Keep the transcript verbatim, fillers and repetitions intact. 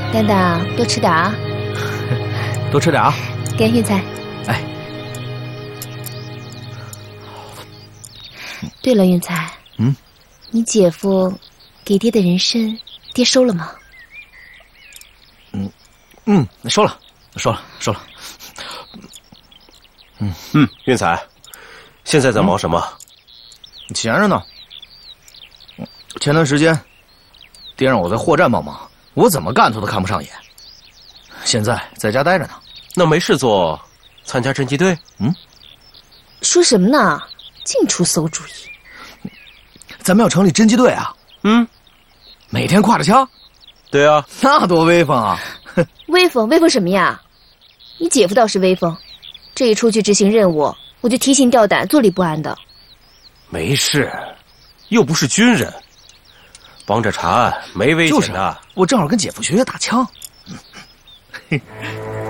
蛋蛋多吃点啊， 多吃点啊。 给运财。 哎， 对了，运财， 嗯， 你姐夫给爹的人参，爹收了吗？ 嗯嗯，收了，收了，收了。 嗯嗯，运财，现在在忙什么？ 嗯、闲着呢。前段时间，爹让我在货站帮忙，我怎么干他都看不上眼。现在在家待着呢。 那没事做，参加侦缉队？ 嗯， 说什么呢？净出馊主意。 咱们要成立侦缉队啊！ 嗯， 每天挎着枪。 对啊， 那多威风啊！ 威风威风什么呀？你姐夫倒是威风，这一出去执行任务，我就提心吊胆、坐立不安的。 没事，又不是军人，帮着查案没危险的。 就是，我正好跟姐夫学学打枪。